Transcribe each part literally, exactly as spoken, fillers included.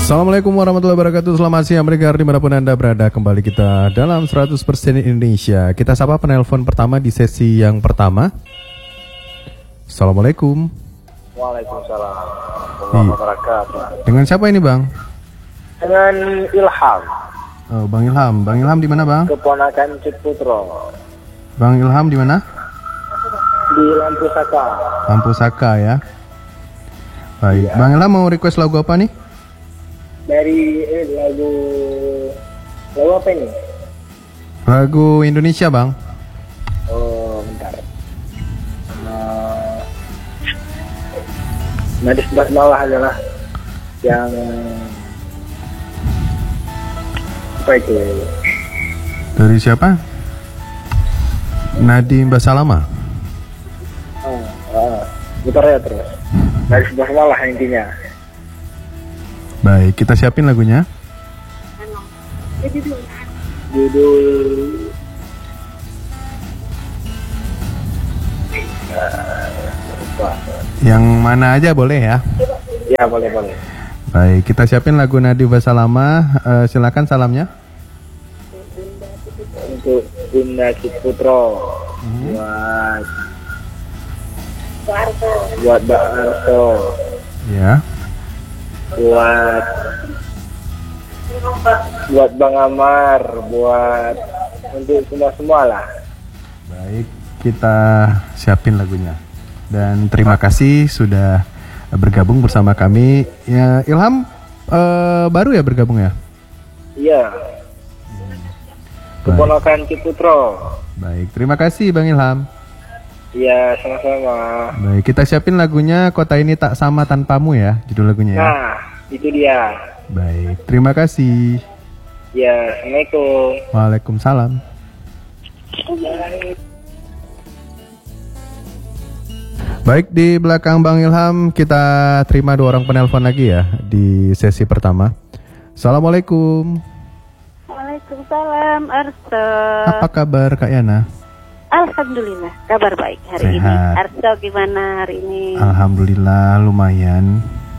Assalamualaikum warahmatullahi wabarakatuh. Selamat siang pendengar dimanapun Anda berada. Kembali kita dalam seratus persen Indonesia. Kita sapa penelpon pertama di sesi yang pertama. Assalamualaikum. Waalaikumsalam warahmatullahi wabarakatuh. Dengan siapa ini Bang? Dengan Ilham. Oh, Bang Ilham. Bang Ilham di mana Bang? Keponakan Ciputro. Bang Ilham di mana? Di Lampu Saka. Lampu Saka ya. Baik. Ya. Bang Ilham mau request lagu apa nih? Dari eh, lagu lagu apa ini? Lagu Indonesia Bang. Oh bentar. Uh, nah di sebelah bawah adalah yang apa itu? Dari siapa? Nadiem Basalama. Oh, oh. Putar ya terus. Dari sebelah bawah intinya. Baik, kita siapin lagunya. Judul yang mana aja boleh ya? Ya boleh boleh. Baik, kita siapin lagu Nadiem Basalama. Uh, silakan salamnya. Untuk Bunda Ciputro, hmm. buat buat Mbak Arso, ya. Buat buat Bang Amar, buat untuk semua semua lah. Baik, kita siapin lagunya. Dan terima kasih sudah bergabung bersama kami. Ya, Ilham uh, baru ya bergabung ya? Iya. Keponakan Ciputro. Baik, terima kasih Bang Ilham. Iya, sama-sama. Baik, kita siapin lagunya Kota Ini Tak Sama Tanpamu ya, judul lagunya ya. Nah, itu dia. Baik, terima kasih. Ya, Assalamualaikum. Waalaikumsalam. Baik, di belakang Bang Ilham kita terima dua orang penelpon lagi ya di sesi pertama. Assalamualaikum. Waalaikumsalam, Arso. Apa kabar Kak Yana? Alhamdulillah, kabar baik hari Sehat. ini. Arso gimana hari ini? Alhamdulillah lumayan.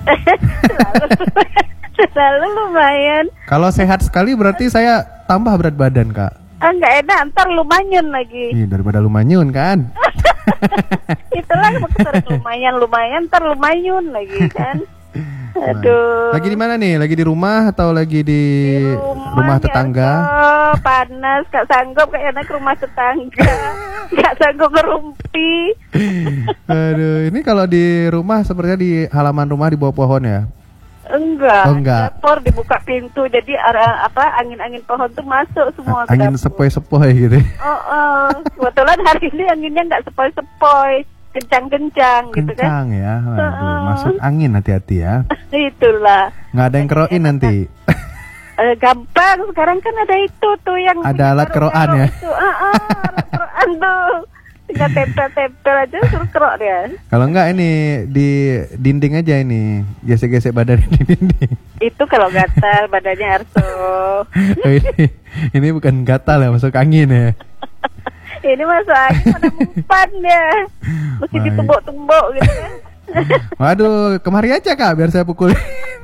selalu, selalu lumayan. Kalau sehat sekali berarti saya tambah berat badan Kak. Ah, nggak enak, ntar lumayan lagi. Iya, daripada lumayan kan. Itulah maksud lumayan, lumayan, ntar lumayan lagi kan. Aduh. Lagi di mana nih? Lagi di rumah atau lagi di, di rumah, rumah tetangga? Oh, panas, gak sanggup kayaknya ke rumah tetangga. Gak sanggup ngerumpi. Aduh, ini kalau di rumah sepertinya di halaman rumah di bawah pohon ya? Enggak. Oh, enggak. Dapur dibuka pintu, jadi arah apa angin-angin pohon tuh masuk semua. A- angin sepoi-sepoi gitu. Oh, oh. Kebetulan hari ini anginnya nggak sepoi-sepoi. Kencang-kencang gitu kan. Kencang ya, waduh, uh, masuk angin, hati-hati ya. Itulah. Nggak ada yang keroin nanti. Uh, gampang, sekarang kan ada itu tuh yang ada alat keroan ya. Uh, uh, alat keroan tuh. Tinggal tempel-tempel aja suruh kerok dia. Kalau enggak ini di dinding aja ini, gesek-gesek badan di dinding. Itu kalau gatal badannya Arso. Oh, ini, ini bukan gatal ya, masuk angin ya. Ini masuk angin mana mempan dia. Mesti ditumbuk-tumbuk gitu kan. Waduh, kemari aja Kak biar saya pukul.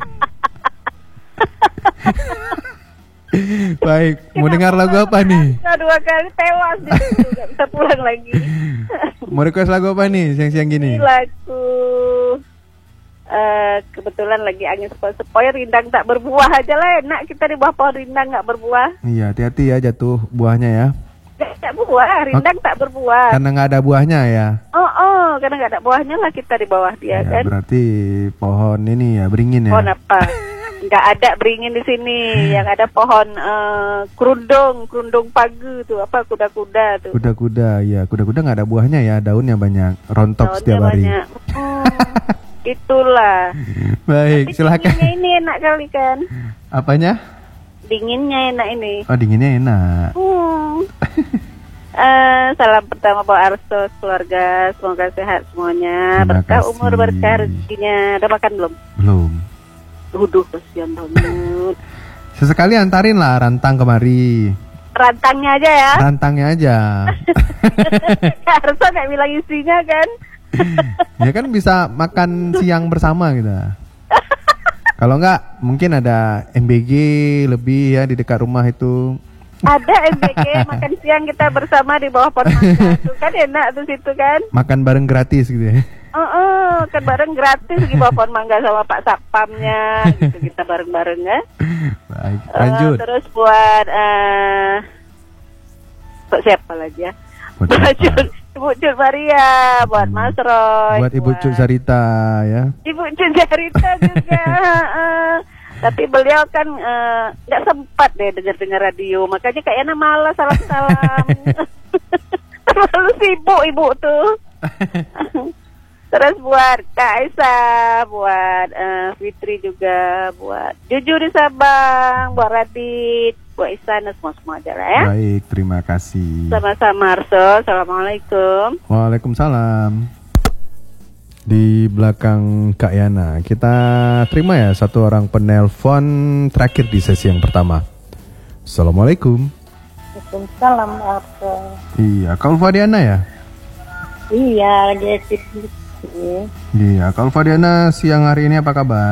Baik, Kenapa mau dengar lagu apa nih? Dua kali tewas dia, gak bisa pulang lagi. Mau request lagu apa nih siang-siang gini? Ini lagu uh, kebetulan lagi angin sepoi-sepoi, rindang tak berbuah aja lah. Enak kita di bawah pohon rindang gak berbuah. Iya, hati-hati ya jatuh buahnya ya. Gak berbuah, rindang oh, tak berbuah. Karena gak ada buahnya ya? Oh, oh, karena gak ada buahnya lah kita di bawah dia ya, kan. Berarti pohon ini ya, beringin ya? Pohon apa? Nggak ada beringin di sini, yang ada pohon uh, kerundung, kerundung pagu tuh, apa kuda-kuda tuh. Kuda-kuda, ya kuda-kuda nggak ada buahnya ya, daunnya banyak, rontok daunnya setiap hari. Banyak. Oh, itulah. Baik, tapi silakan. Dinginnya ini enak kali kan? Apanya? Dinginnya enak ini. Oh, dinginnya enak. Hmm. Uh, salam pertama buat Arso, keluarga, semoga sehat semuanya. Terima berkah kasih. umur, berkah rezekinya. Udah makan belum? Belum. Duduh, kasihan banget. Sesekali antarin lah rantang kemari. Rantangnya aja ya. Rantangnya aja. Harusnya nggak bilang istrinya kan. Ya kan bisa makan siang bersama gitu. Kalau enggak, mungkin ada M B G lebih ya di dekat rumah itu. Ada M B G makan siang kita bersama di bawah pohon mangga tuh kan enak tuh situ kan. Makan bareng gratis gitu ya. Oh, oh kan bareng gratis di bawah pohon mangga sama Pak Satpamnya gitu kita bareng-bareng ya. Baik, lanjut. Uh, terus buat uh, buat siapa lagi ya? Buat Buat siapa? Cut, Ibu Cut Maria, buat Mas Roy, Buat Ibu Cuk Sarita ya. Ibu Cut Sarita juga. uh, tapi beliau kan nggak uh, sempat deh dengar-dengar radio, makanya kayaknya malas salam-salam. Terlalu sibuk ibu tuh. Terus buat Kak Aisyah, buat uh, Fitri juga, buat Jujur di Sabang, buat Radit, buat Isana, semua-semua aja lah ya. Baik, terima kasih. Sama-sama Arso, Assalamualaikum. Waalaikumsalam. Di belakang Kak Yana, kita terima ya satu orang penelpon terakhir di sesi yang pertama. Assalamualaikum. Waalaikumsalam Arso. Iya, Kak Ulfadiana ya? Iya, lagi sibuk. Iya, Kak Ulfadiana siang hari ini apa kabar?